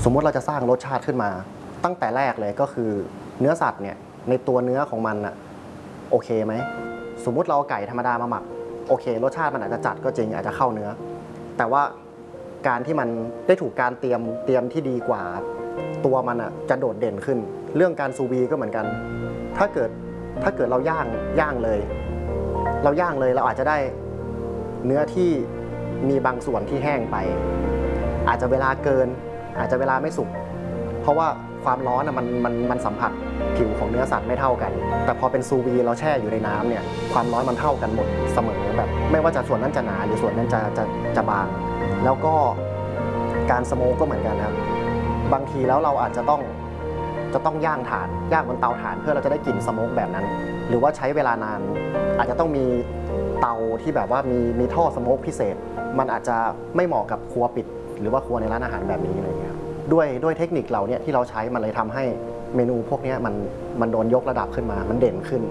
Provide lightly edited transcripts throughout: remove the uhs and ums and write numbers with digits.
สมมติเราจะสร้างรสชาติขึ้นมาตั้งแต่แรกเลยก็คือเนื้อสัตว์เนี่ยในตัวเนื้อของมันอะโอเคไหมสมมุติเราเอาไก่ธรรมดามาหมักโอเครสชาติมันอาจจะจัดก็จริงอาจจะเข้าเนื้อแต่ว่าการที่มันได้ถูกการเตรียมที่ดีกว่าตัวมันอะจะโดดเด่นขึ้นเรื่องการซูวีก็เหมือนกันถ้าเกิดเราย่างเลยเราอาจจะได้เนื้อที่มีบางส่วนที่แห้งไปอาจจะเวลาเกินอาจจะเวลาไม่สุกเพราะว่าความร้อนมันสัมผัสผิวของเนื้อสัตว์ไม่เท่ากันแต่พอเป็นซูวีเราแช่อยู่ในน้ำเนี่ยความร้อนมันเท่ากันหมดเสมอแบบไม่ว่าจะส่วนนั้นจะหนาหรือส่วนนั้นจะบางแล้วก็การสโมกก็เหมือนกันครับบางทีแล้วเราอาจจะต้องย่างบนเตาถ่านเพื่อเราจะได้กลิ่นสโมกแบบนั้นหรือว่าใช้เวลานานอาจจะต้องมีเตาที่แบบว่ามีท่อสโมกพิเศษมันอาจจะไม่เหมาะกับครัวปิดหรือว่าครัวในร้านอาหารแบบนี้อะไรอย่างเงี้ยด้วยเทคนิคเราเนี่ยที่เราใช้มันเลยทำให้เมนูพวกนี้มันโดนยกระดับขึ้นมามันเด่นขึ้น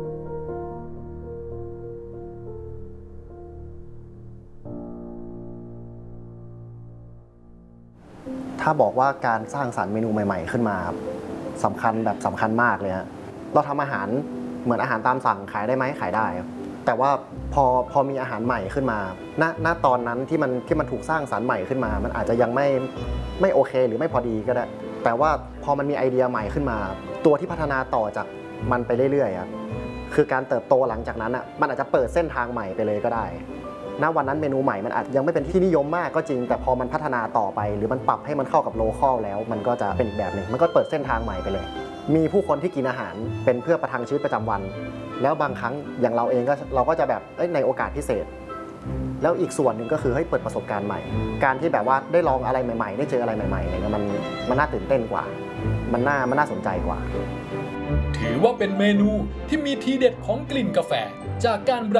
ถ้าบอกว่าการสร้างสรรค์เมนูใหม่ๆขึ้นมาสำคัญมากเลยฮะเราทำอาหารเหมือนอาหารตามสั่งขายได้ไหมขายได้แต่ว่าพอมีอาหารใหม่ขึ้นมาณตอนนั้นที่มันถูกสร้างสรรค์ใหม่ขึ้นมามันอาจจะยังไม่โอเคหรือไม่พอดีก็ได้แต่ว่าพอมันมีไอเดียใหม่ขึ้นมาตัวที่พัฒนาต่อจากมันไปเรื่อยๆครับคือการเติบโตหลังจากนั้นมันอาจจะเปิดเส้นทางใหม่ไปเลยก็ได้ณวันนั้นเมนูใหม่มันอาจยังไม่เป็นที่นิยมมากก็จริงแต่พอมันพัฒนาต่อไปหรือมันปรับให้มันเข้ากับโลคอลแล้วมันก็จะเป็นอีกแบบหนึ่งมันก็เปิดเส้นทางใหม่ไปเลยมีผู้คนที่กินอาหารเป็นเพื่อประทังชีวิตประจำวันแล้วบางครั้งอย่างเราเองเราก็จะแบบในโอกาสพิเศษแล้วอีกส่วนหนึ่งก็คือให้เปิดประสบการณ์ใหม่การที่แบบว่าได้ลองอะไรใหม่ๆได้เจออะไรใหม่ๆอะไรเงี้ยมันน่าตื่นเต้นกว่ามันน่าสนใจกว่าถือว่าเป็นเมนูที่มีทีเด็ดของกลิ่นกาแฟจากการ